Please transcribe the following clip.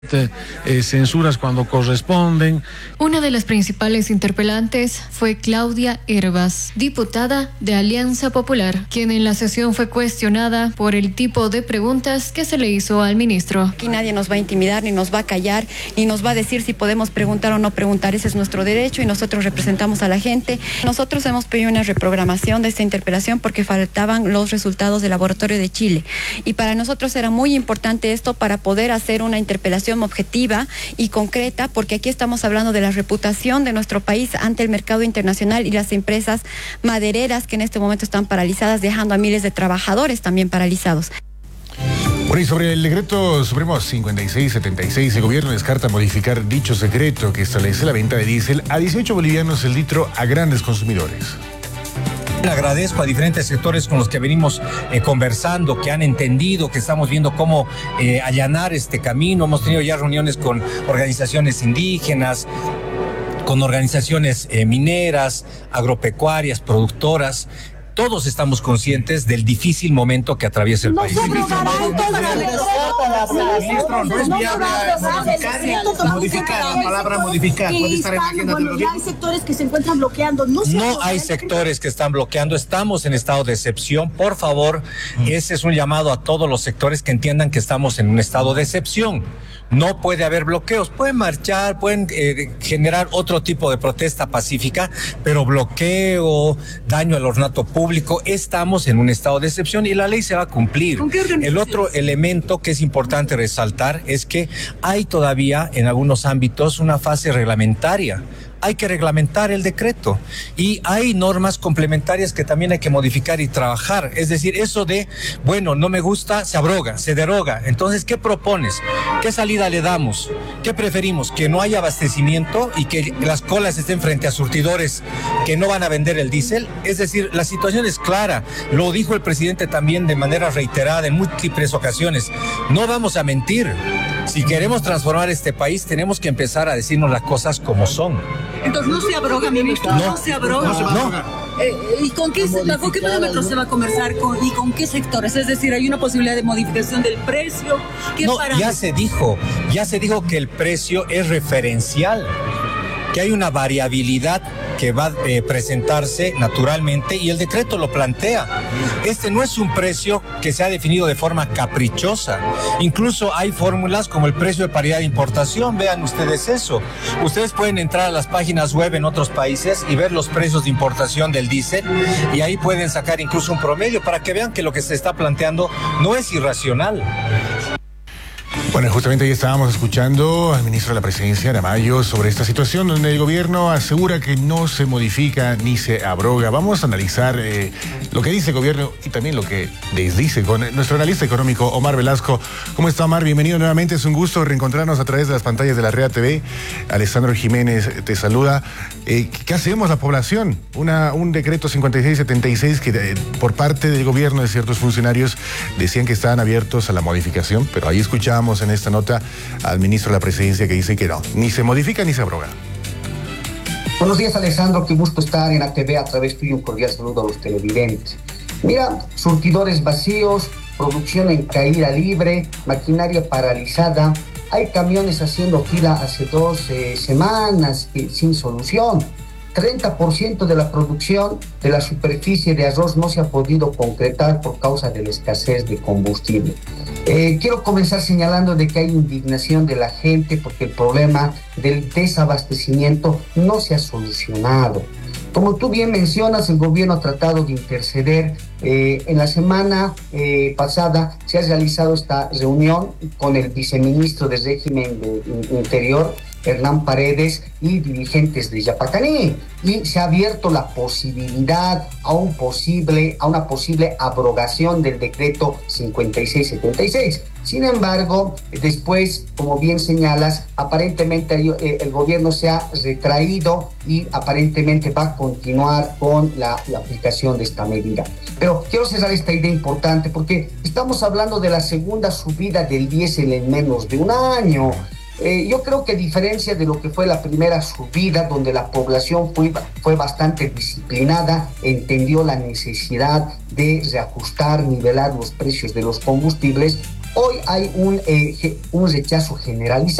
censuras cuando corresponden. Una de las principales interpelantes fue Claudia Hervas, diputada de Alianza Popular, quien en la sesión fue cuestionada por el tipo de preguntas que se le hizo al ministro. Aquí nadie nos va a intimidar, ni nos va a callar, ni nos va a decir si podemos preguntar o no preguntar. Ese es nuestro derecho y nosotros representamos a la gente. Nosotros hemos pedido una reprogramación de esta interpelación porque faltaban los resultados del laboratorio de Chile. Y para nosotros era muy importante esto para poder hacer una interpelación objetiva y concreta, porque aquí estamos hablando de la reputación de nuestro país ante el mercado internacional y las empresas madereras que en este momento están paralizadas, dejando a miles de trabajadores también paralizados. Bueno, y sobre el decreto supremo 5676, el gobierno descarta modificar dicho decreto que establece la venta de diésel a 18 bolivianos el litro a grandes consumidores. Le agradezco a diferentes sectores con los que venimos conversando, que han entendido, que estamos viendo cómo allanar este camino. Hemos tenido ya reuniones con organizaciones indígenas, con organizaciones mineras, agropecuarias, productoras. Todos estamos conscientes del difícil momento que atraviesa el país. Ministro, no es viable modificar, la palabra modificar. Puede estar en la agenda del gobierno. Hay sectores que se encuentran bloqueando. No hay sectores que están bloqueando. Estamos en estado de excepción. Por favor, ese es un llamado a todos los sectores que entiendan que estamos en un estado de excepción. No puede haber bloqueos. Pueden marchar, pueden generar otro tipo de protesta pacífica, pero bloqueo, daño al ornato público, estamos en un estado de excepción y la ley se va a cumplir. El otro elemento que es importante resaltar es que hay todavía en algunos ámbitos una fase reglamentaria. Hay que reglamentar el decreto y hay normas complementarias que también hay que modificar y trabajar. Es decir, eso de, bueno, no me gusta, se abroga, se deroga. Entonces, ¿qué propones? ¿Qué salida le damos? ¿Qué preferimos? ¿Que no haya abastecimiento y que las colas estén frente a surtidores que no van a vender el diésel? Es decir, la situación es clara. Lo dijo el presidente también de manera reiterada en múltiples ocasiones. No vamos a mentir. Si queremos transformar este país, tenemos que empezar a decirnos las cosas como son. Entonces no se abroga, ministro, no se abroga. No. ¿Y con qué parámetros se va a conversar y con qué sectores? Es decir, ¿hay una posibilidad de modificación del precio? No, ya se dijo que el precio es referencial, que hay una variabilidad que va a presentarse naturalmente y el decreto lo plantea. Este no es un precio que se ha definido de forma caprichosa. Incluso hay fórmulas como el precio de paridad de importación. Vean ustedes eso. Ustedes pueden entrar a las páginas web en otros países y ver los precios de importación del diésel y ahí pueden sacar incluso un promedio para que vean que lo que se está planteando no es irracional. Bueno, justamente ahí estábamos escuchando al ministro de la Presidencia, Aramayo, sobre esta situación donde el gobierno asegura que no se modifica ni se abroga. Vamos a analizar lo que dice el gobierno y también lo que desdice con nuestro analista económico, Omar Velasco. ¿Cómo está, Omar? Bienvenido nuevamente. Es un gusto reencontrarnos a través de las pantallas de la Rea TV. Alessandro Jiménez te saluda. ¿Qué hacemos la población? Un decreto 5676 que por parte del gobierno de ciertos funcionarios decían que estaban abiertos a la modificación, pero ahí escuchábamos en esta nota al ministro de la Presidencia que dice que no, ni se modifica ni se abroga. Buenos días, Alessandro, qué gusto estar en ATV a través tuyo. Un cordial saludo a los televidentes. Mira, surtidores vacíos, producción en caída libre, maquinaria paralizada. Hay camiones haciendo fila hace 2 semanas sin solución. 30% de la producción de la superficie de arroz no se ha podido concretar por causa de la escasez de combustible. Quiero comenzar señalando de que hay indignación de la gente porque el problema del desabastecimiento no se ha solucionado. Como tú bien mencionas, el gobierno ha tratado de interceder. En la semana pasada se ha realizado esta reunión con el viceministro de Régimen de Interior, Hernán Paredes, y dirigentes de Yapacaní, y se ha abierto la posibilidad a una posible abrogación del decreto 5676. Sin embargo, después, como bien señalas, aparentemente el gobierno se ha retraído y aparentemente va a continuar con la aplicación de esta medida. Pero quiero cerrar esta idea importante porque estamos hablando de la segunda subida del diésel en menos de un año. Yo creo que a diferencia de lo que fue la primera subida, donde la población fue bastante disciplinada, entendió la necesidad de reajustar, nivelar los precios de los combustibles, Hoy hay un rechazo generalizado.